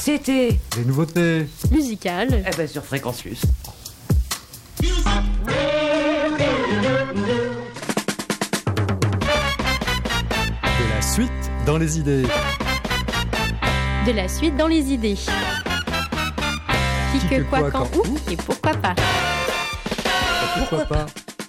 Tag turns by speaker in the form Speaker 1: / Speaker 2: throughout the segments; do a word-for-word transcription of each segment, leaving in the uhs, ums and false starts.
Speaker 1: C'était
Speaker 2: les nouveautés
Speaker 3: musicales.
Speaker 1: Eh ben sur Fréquence Plus.
Speaker 2: De la suite dans les idées.
Speaker 3: De la suite dans les idées. Qui,
Speaker 2: Qui
Speaker 3: que,
Speaker 2: que,
Speaker 3: quoi,
Speaker 2: quoi,
Speaker 3: quand,
Speaker 2: quand,
Speaker 3: où et pourquoi pas.
Speaker 2: Pourquoi pas?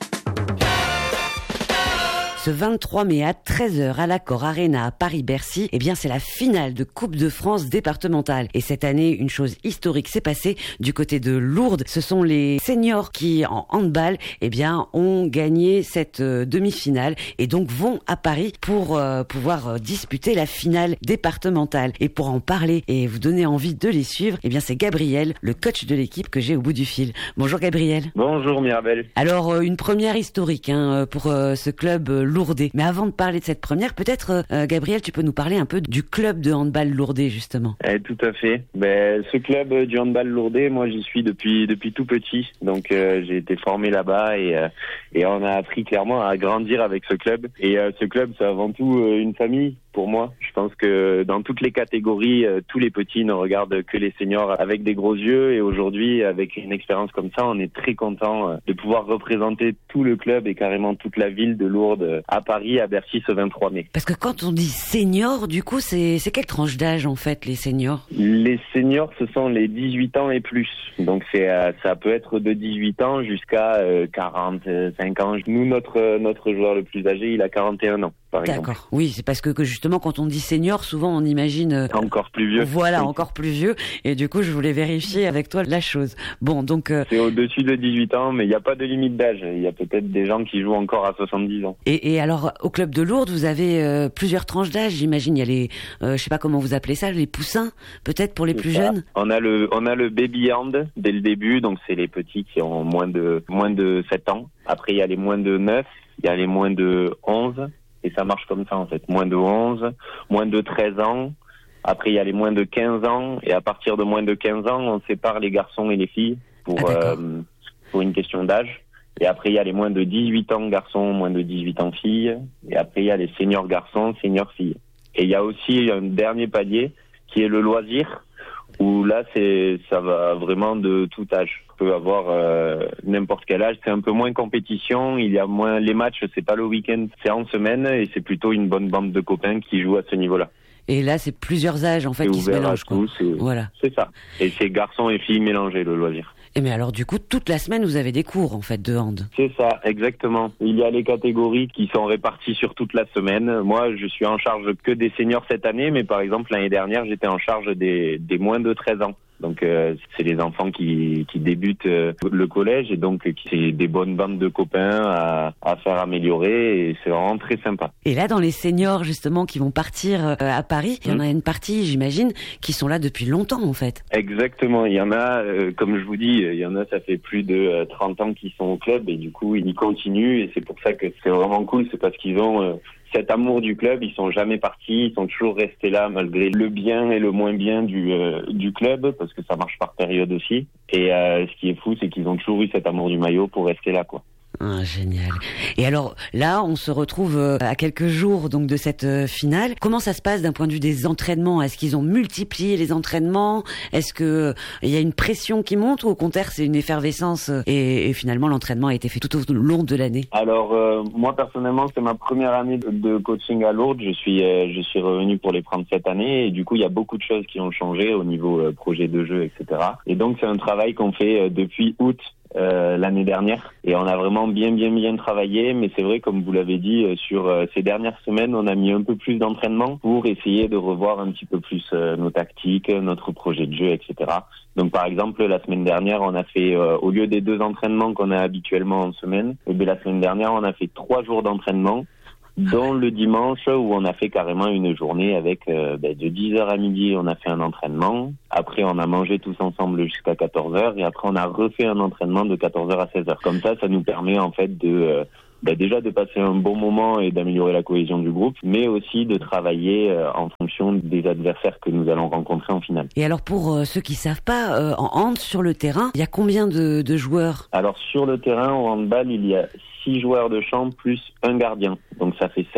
Speaker 1: Ce vingt-trois mai à treize heures à l'Accor Arena à Paris-Bercy, eh bien c'est la finale de Coupe de France départementale. Et cette année, une chose historique s'est passée du côté de Lourdes. Ce sont les seniors qui, en handball, eh bien ont gagné cette euh, demi-finale et donc vont à Paris pour euh, pouvoir euh, disputer la finale départementale. Et pour en parler et vous donner envie de les suivre, eh bien c'est Gabriel, le coach de l'équipe que j'ai au bout du fil. Bonjour Gabriel.
Speaker 4: Bonjour Mirabel.
Speaker 1: Alors euh, une première historique hein, pour euh, ce club euh, lourdais. Mais avant de parler de cette première, peut-être, euh, Gabriel, tu peux nous parler un peu du club de handball lourdais, justement.
Speaker 4: Eh, tout à fait. Ben, ce club du handball lourdais, moi, j'y suis depuis depuis tout petit. Donc, euh, j'ai été formé là-bas et euh, et on a appris clairement à grandir avec ce club. Et euh, ce club, c'est avant tout euh, une famille. Pour moi, je pense que dans toutes les catégories, euh, tous les petits ne regardent que les seniors avec des gros yeux. Et aujourd'hui, avec une expérience comme ça, on est très content euh, de pouvoir représenter tout le club et carrément toute la ville de Lourdes euh, à Paris, à Bercy, ce vingt-trois mai.
Speaker 1: Parce que quand on dit senior, du coup, c'est c'est quelle tranche d'âge en fait, les seniors?
Speaker 4: Les seniors, ce sont les dix-huit ans et plus. Donc c'est euh, ça peut être de dix-huit ans jusqu'à euh, quarante-cinq ans. Nous, notre notre joueur le plus âgé, il a quarante et un ans.
Speaker 1: D'accord. Oui, c'est parce que, que justement, quand on dit senior, souvent on imagine euh,
Speaker 4: encore plus vieux.
Speaker 1: Voilà,
Speaker 4: oui.
Speaker 1: encore plus vieux. Et du coup, je voulais vérifier avec toi la chose. Bon, donc euh...
Speaker 4: c'est au-dessus de dix-huit ans, mais il n'y a pas de limite d'âge. Il y a peut-être des gens qui jouent encore à soixante-dix ans.
Speaker 1: Et, et alors, au club de Lourdes, vous avez euh, plusieurs tranches d'âge. J'imagine, il y a les, euh, je sais pas comment vous appelez ça, les poussins, peut-être pour les
Speaker 4: c'est
Speaker 1: plus
Speaker 4: ça.
Speaker 1: jeunes.
Speaker 4: On a le, on a le baby hand dès le début, donc c'est les petits qui ont moins de moins de sept ans. Après, il y a les moins de neuf, il y a les moins de onze. Et ça marche comme ça en fait, moins de onze, moins de treize ans, après il y a les moins de quinze ans, et à partir de moins de quinze ans, on sépare les garçons et les filles pour,
Speaker 1: ah,
Speaker 4: euh, pour une question d'âge. Et après il y a les moins de dix-huit ans garçons, moins de dix-huit ans filles, et après il y a les seniors garçons, seniors filles. Et il y a aussi un dernier palier qui est le loisir, où là c'est ça va vraiment de tout âge. On peut avoir euh, n'importe quel âge, c'est un peu moins compétition, il y a moins les matchs, c'est pas le week-end, c'est en semaine et c'est plutôt une bonne bande de copains qui jouent à ce niveau-là.
Speaker 1: Et là, c'est plusieurs âges en fait
Speaker 4: c'est
Speaker 1: qui se mélangent.
Speaker 4: Tout,
Speaker 1: quoi.
Speaker 4: C'est,
Speaker 1: voilà.
Speaker 4: C'est ça. Et c'est garçons et filles mélangés le loisir.
Speaker 1: Et mais alors du coup, toute la semaine, vous avez des cours en fait de hand.
Speaker 4: C'est ça, exactement. Il y a les catégories qui sont réparties sur toute la semaine. Moi, je suis en charge que des seniors cette année, mais par exemple l'année dernière, j'étais en charge des, des moins de treize ans. Donc euh, c'est les enfants qui, qui débutent euh, le collège et donc c'est des bonnes bandes de copains à, à faire améliorer et c'est vraiment très sympa.
Speaker 1: Et là dans les seniors justement qui vont partir euh, à Paris, il y en a une partie j'imagine qui sont là depuis longtemps en fait.
Speaker 4: Exactement, il y en a, euh, comme je vous dis, il y en a ça fait plus de euh, trente ans qu'ils sont au club et du coup ils continuent et c'est pour ça que c'est vraiment cool, c'est parce qu'ils ont... Euh, cet amour du club, ils sont jamais partis, ils sont toujours restés là malgré le bien et le moins bien du euh, du club parce que ça marche par période aussi. Et euh, ce qui est fou, c'est qu'ils ont toujours eu cet amour du maillot pour rester là, quoi.
Speaker 1: Ah, génial. Et alors là, on se retrouve euh, à quelques jours donc de cette euh, finale. Comment ça se passe d'un point de vue des entraînements? Est-ce qu'ils ont multiplié les entraînements? Est-ce que il euh, y a une pression qui monte ou au contraire c'est une effervescence euh, et, et finalement l'entraînement a été fait tout au long de l'année? Alors
Speaker 4: euh, moi personnellement, c'est ma première année de, de coaching à Lourdes. Je suis euh, je suis revenu pour les prendre cette année et du coup il y a beaucoup de choses qui ont changé au niveau euh, projet de jeu, et cetera. Et donc c'est un travail qu'on fait euh, depuis août. Euh, l'année dernière et on a vraiment bien bien bien travaillé, mais c'est vrai comme vous l'avez dit euh, sur euh, ces dernières semaines on a mis un peu plus d'entraînement pour essayer de revoir un petit peu plus euh, nos tactiques, notre projet de jeu, et cetera. Donc par exemple la semaine dernière on a fait euh, au lieu des deux entraînements qu'on a habituellement en semaine, et bien la semaine dernière on a fait trois jours d'entraînement, dont le dimanche où on a fait carrément une journée avec euh, ben, de dix heures à midi on a fait un entraînement, après on a mangé tous ensemble jusqu'à quatorze heures et après on a refait un entraînement de quatorze heures à seize heures. Comme ça, ça nous permet en fait de euh, ben, déjà de passer un bon moment et d'améliorer la cohésion du groupe, mais aussi de travailler euh, en fonction des adversaires que nous allons rencontrer en finale.
Speaker 1: Et alors pour euh, ceux qui savent pas, euh, en hand sur le terrain, il y a combien de, de joueurs?
Speaker 4: Alors sur le terrain, au handball, il y a six joueurs de champ plus un gardien, donc ça fait sept.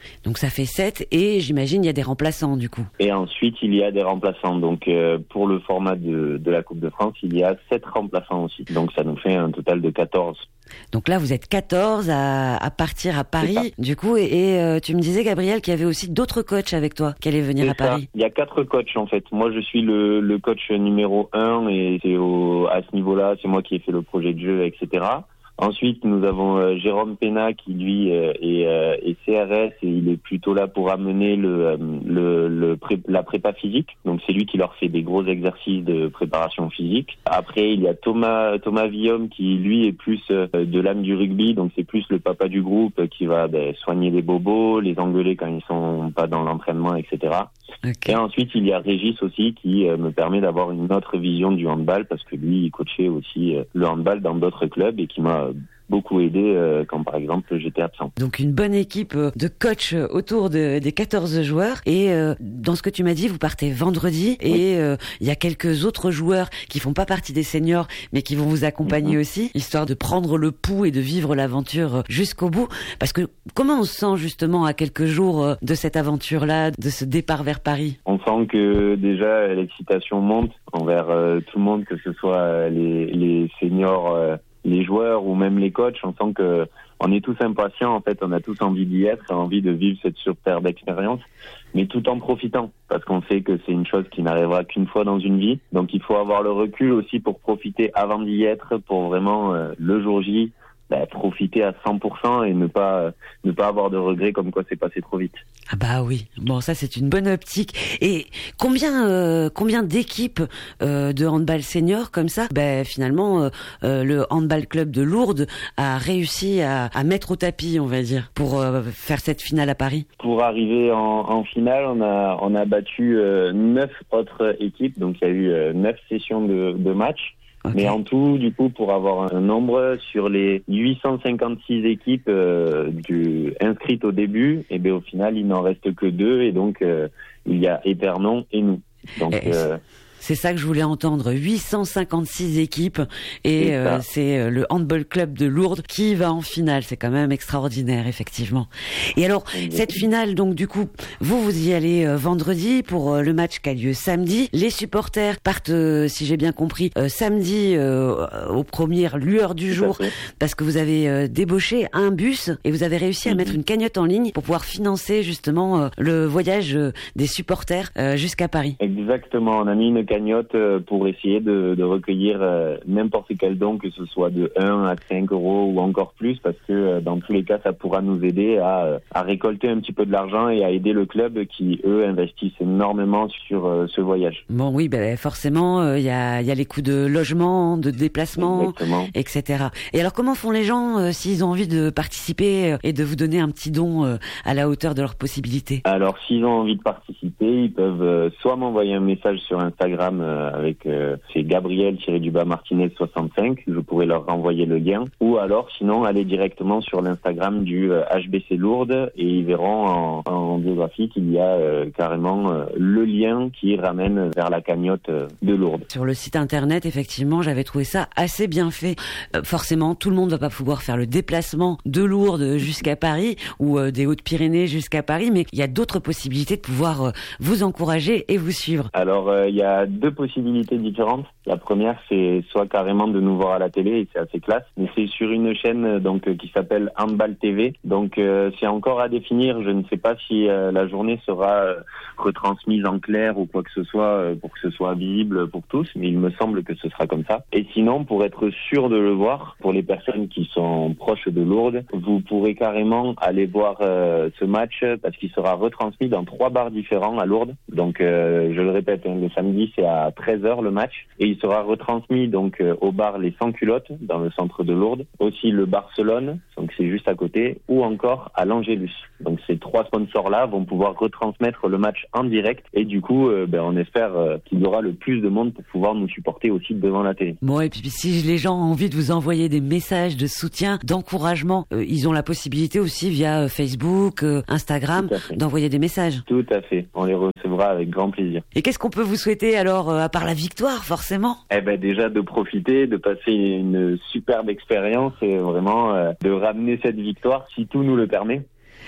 Speaker 1: Donc ça fait sept et j'imagine il y a des remplaçants du coup.
Speaker 4: Et ensuite il y a des remplaçants. Donc euh, pour le format de, de la Coupe de France, il y a sept remplaçants aussi. Donc ça nous fait un total de quatorze.
Speaker 1: Donc là vous êtes quatorze à, à partir à Paris du coup et, et euh, tu me disais Gabriel qu'il y avait aussi d'autres coachs avec toi qui allaient venir
Speaker 4: c'est
Speaker 1: à Paris.
Speaker 4: Ça. Il y a quatre coachs en fait. Moi je suis le, le coach numéro un et c'est au, à ce niveau-là, c'est moi qui ai fait le projet de jeu, et cetera. Ensuite, nous avons euh, Jérôme Pénat qui lui euh, est, euh, est C R S et il est plutôt là pour amener le, euh, le, le pré- la prépa physique. Donc c'est lui qui leur fait des gros exercices de préparation physique. Après, il y a Thomas Thomas Villaume qui lui est plus euh, de l'âme du rugby. Donc c'est plus le papa du groupe qui va ben, soigner les bobos, les engueuler quand ils sont pas dans l'entraînement, et cetera. Okay. Et ensuite, il y a Régis aussi qui euh, me permet d'avoir une autre vision du handball parce que lui, il coachait aussi euh, le handball dans d'autres clubs et qui m'a beaucoup aidé euh, quand par exemple j'étais absent.
Speaker 1: Donc une bonne équipe de coachs autour de, des quatorze joueurs et euh, dans ce que tu m'as dit vous partez vendredi et il oui. euh, y a quelques autres joueurs qui font pas partie des seniors mais qui vont vous accompagner mm-hmm. aussi histoire de prendre le pouls et de vivre l'aventure jusqu'au bout parce que comment on se sent justement à quelques jours de cette aventure là, de ce départ vers Paris?
Speaker 4: On sent que déjà l'excitation monte envers euh, tout le monde, que ce soit les, les seniors euh, les joueurs ou même les coachs. On sent que on est tous impatients, en fait, on a tous envie d'y être, envie de vivre cette superbe expérience, mais tout en profitant, parce qu'on sait que c'est une chose qui n'arrivera qu'une fois dans une vie. Donc il faut avoir le recul aussi pour profiter avant d'y être, pour vraiment euh, le jour J, bah, profiter à cent pour cent et ne pas euh, ne pas avoir de regrets comme quoi c'est passé trop vite.
Speaker 1: Ah bah oui, bon ça c'est une bonne optique. Et combien euh, combien d'équipes euh, de handball senior comme ça, bah, finalement euh, euh, le handball club de Lourdes a réussi à, à mettre au tapis, on va dire, pour euh, faire cette finale à Paris.
Speaker 4: Pour arriver en, en finale, on a on a battu euh, neuf autres équipes, donc il y a eu euh, neuf sessions de, de matchs. Okay. Mais en tout, du coup, pour avoir un nombre sur les huit cent cinquante-six équipes euh, du, inscrites au début, et bien au final, il n'en reste que deux, et donc euh, il y a Épernon et nous. Donc
Speaker 1: et euh, c'est ça que je voulais entendre, huit cent cinquante-six équipes et c'est, euh, c'est le handball club de Lourdes qui va en finale. C'est quand même extraordinaire, effectivement. Et alors, oui. Cette finale, donc du coup, vous, vous y allez euh, vendredi pour euh, le match qui a lieu samedi. Les supporters partent, euh, si j'ai bien compris, euh, samedi euh, aux premières lueurs du jour parce que vous avez euh, débauché un bus et vous avez réussi à mm-hmm. mettre une cagnotte en ligne pour pouvoir financer justement euh, le voyage euh, des supporters euh, jusqu'à Paris.
Speaker 4: Exactement, on a mis une cagnotte pour essayer de, de recueillir euh, n'importe quel don, que ce soit de un à cinq euros ou encore plus, parce que euh, dans tous les cas, ça pourra nous aider à, à récolter un petit peu de l'argent et à aider le club qui, eux, investissent énormément sur euh, ce voyage.
Speaker 1: Bon, oui, ben, forcément, il euh, y, a, y a les coûts de logement, de déplacement,
Speaker 4: Exactement.
Speaker 1: et cetera. Et alors, comment font les gens euh, s'ils ont envie de participer euh, et de vous donner un petit don euh, à la hauteur de leurs possibilités?
Speaker 4: Alors, s'ils ont envie de participer, ils peuvent euh, soit m'envoyer un message sur Instagram avec euh, c'est Gabriel-du-bas Martinez soixante-cinq, je pourrais leur renvoyer le lien, ou alors sinon aller directement sur l'Instagram du euh, H B C Lourdes et ils verront en, en biographie qu'il y a euh, carrément euh, le lien qui ramène vers la cagnotte euh, de Lourdes.
Speaker 1: Sur le site internet, effectivement, j'avais trouvé ça assez bien fait. Euh, forcément, tout le monde ne va pas pouvoir faire le déplacement de Lourdes jusqu'à Paris ou euh, des Hautes-Pyrénées jusqu'à Paris, mais il y a d'autres possibilités de pouvoir euh, vous encourager et vous suivre.
Speaker 4: Alors, il euh, y a deux possibilités différentes. La première, c'est soit carrément de nous voir à la télé, et c'est assez classe, mais c'est sur une chaîne donc qui s'appelle Handball T V. Donc euh, c'est encore à définir. Je ne sais pas si euh, la journée sera euh, retransmise en clair ou quoi que ce soit euh, pour que ce soit visible pour tous, mais il me semble que ce sera comme ça. Et sinon, pour être sûr de le voir, pour les personnes qui sont proches de Lourdes, vous pourrez carrément aller voir euh, ce match parce qu'il sera retransmis dans trois bars différents à Lourdes. Donc euh, je le répète, hein, le samedi c'est à treize heures le match et il sera retransmis donc euh, au bar Les Sans Culottes dans le centre de Lourdes, aussi le Barcelone, donc c'est juste à côté, ou encore à l'Angélus. Donc ces trois sponsors-là vont pouvoir retransmettre le match en direct et du coup euh, ben, on espère euh, qu'il y aura le plus de monde pour pouvoir nous supporter aussi devant la télé.
Speaker 1: Bon, et puis si les gens ont envie de vous envoyer des messages de soutien, d'encouragement, euh, ils ont la possibilité aussi via Facebook, euh, Instagram, d'envoyer des messages.
Speaker 4: Tout à fait, on les recevra avec grand plaisir.
Speaker 1: Et qu'est-ce qu'on peut vous souhaiter alors, euh, à part la victoire forcément?
Speaker 4: Eh ben déjà de profiter, de passer une superbe expérience et vraiment euh, de ramener cette victoire si tout nous le permet.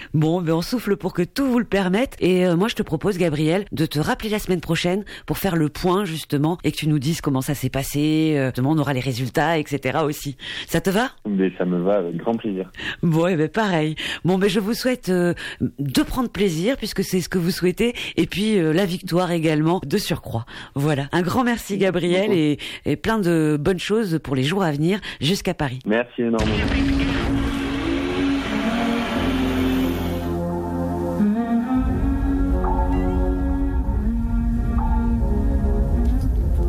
Speaker 1: Bon, ben on souffle pour que tout vous le permette. Et euh, moi, je te propose, Gabriel, de te rappeler la semaine prochaine pour faire le point, justement, et que tu nous dises comment ça s'est passé. Euh, justement, on aura les résultats, et cetera aussi. Ça te va?
Speaker 4: Mais ça me va avec grand plaisir.
Speaker 1: Bon, et ben pareil. Bon, ben je vous souhaite euh, de prendre plaisir, puisque c'est ce que vous souhaitez, et puis euh, la victoire également de surcroît. Voilà. Un grand merci, Gabriel, et, et plein de bonnes choses pour les jours à venir jusqu'à Paris.
Speaker 4: Merci énormément.